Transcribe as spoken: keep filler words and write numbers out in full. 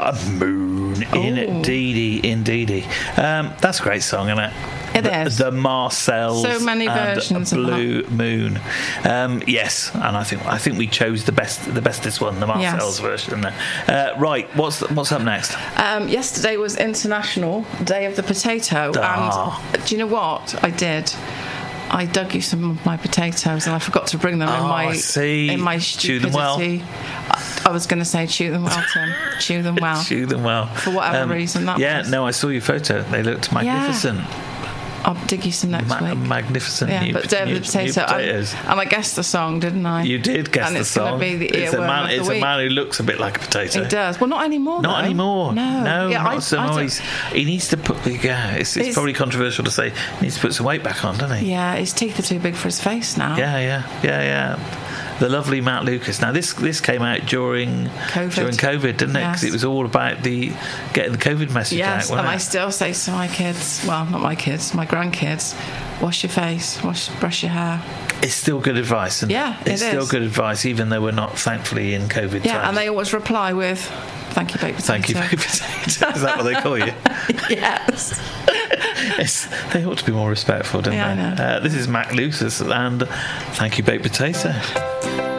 A moon, indeedy, indeedy. Um, that's a great song, isn't it? It the, is. The Marcells. So many and versions Blue of Moon. Um, yes, and I think I think we chose the best, the bestest one, the Marcells Yes. version. There. Uh, right, what's what's up next? Um, yesterday was International Day of the Potato, Ah. and do you know what I did? I dug you some of my potatoes, and I forgot to bring them in Oh, my I see. in my Chew stupidity. them well. I, I was going to say chew them well, Tim. Chew them well. Chew them well. For whatever reason, that yeah, was. no, I saw your photo. They looked magnificent. I'll dig you some next Ma- week. magnificent Yeah, new, but Day of new, the Potato. new potatoes. And I guessed the song, didn't I? You did guess and the it's song. Gonna be the it's a earworm man. of the It's week. a man who looks a bit like a potato. He does. Well, not anymore. Not though. anymore. No. no, yeah, not I, so I don't- nice. He needs to put. Yeah, it's, it's His- probably controversial to say. He needs to put some weight back on, doesn't he? Yeah, his teeth are too big for his face now. Yeah, yeah, yeah, yeah. The lovely Matt Lucas. Now this this came out during COVID. during COVID, didn't it? Because Yes. it was all about the getting the COVID message Yes, out. and Wasn't I it? still say to my kids, well, not my kids, my grandkids, wash your face, wash, brush your hair. It's still good advice, isn't Yeah, it? It's it still is. good advice, even though we're not, thankfully, in COVID Yeah, times. and they always reply with, thank you, baked potato. Thank you, baked potato. Is that what they call you? Yes. It's, they ought to be more respectful, don't Yeah, they? I know. Uh, this is Mac Lucas and Thank You, Baked Potato.